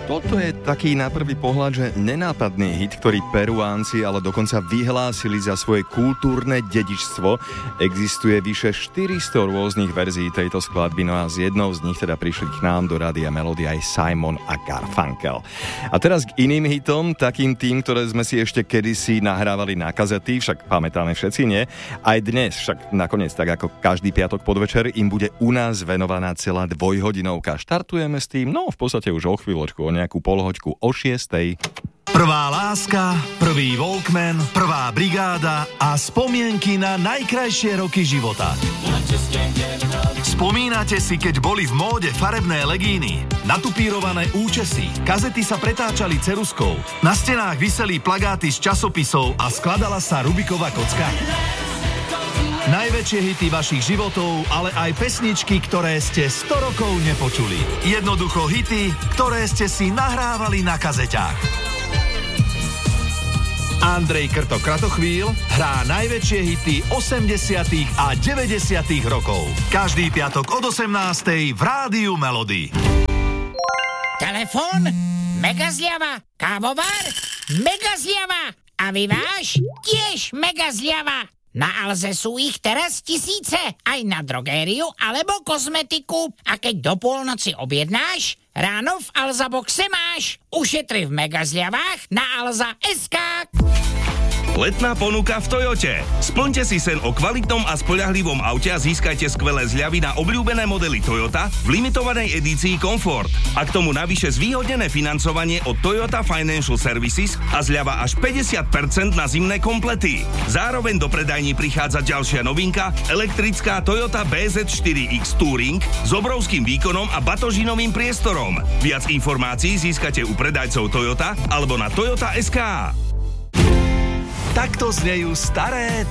Toto je taký na prvý pohľad, že nenápadný hit, ktorý Peruánci ale dokonca vyhlásili za svoje kultúrne dedičstvo. Existuje vyše 400 rôznych verzií tejto skladby, no a z jednou z nich teda prišli k nám do Rádia Melody aj Simon a Garfunkel. A teraz k iným hitom, takým tým, ktoré sme si ešte kedysi nahrávali na kazety, však pamätáme všetci, nie? Aj dnes, však nakoniec, tak ako každý piatok podvečer, im bude u nás venovaná celá dvojhodinovka. Štartujeme s tým, no v podstate už o chvíľočku, o nejakú polhoďku o 6:00. Prvá láska, prvý Walkman, prvá brigáda a spomienky na najkrajšie roky života. Spomínate si, keď boli v móde farebné legíny, natupírované účesy, kazety sa pretáčali ceruskou, na stenách viseli plagáty z časopisov a skladala sa Rubiková kocka? Najväčšie hity vašich životov, ale aj pesničky, ktoré ste 100 rokov nepočuli. Jednoducho hity, ktoré ste si nahrávali na kazeťách. Andrej Kratochvíl hrá najväčšie hity 80. a 90. rokov. Každý piatok od 18:00 v Rádiu Melody. Telefón? Mega zľava. Kávovar? Mega zľava. A vy váš? Tiež mega zľava. Na Alze sú ich teraz tisíce, aj na drogériu alebo kozmetiku. A keď do polnoci objednáš, ráno v Alza boxe máš. Ušetri v mega zľavách na Alza.sk. Letná ponuka v Toyote. Splňte si sen o kvalitnom a spoľahlivom aute a získajte skvelé zľavy na obľúbené modely Toyota v limitovanej edícii Comfort. A k tomu navyše zvýhodnené financovanie od Toyota Financial Services a zľava až 50% na zimné komplety. Zároveň do predajní prichádza ďalšia novinka, elektrická Toyota BZ4X Touring s obrovským výkonom a batožinovým priestorom. Viac informácií získate u predajcov Toyota alebo na Toyota.sk. Takto znejú staré,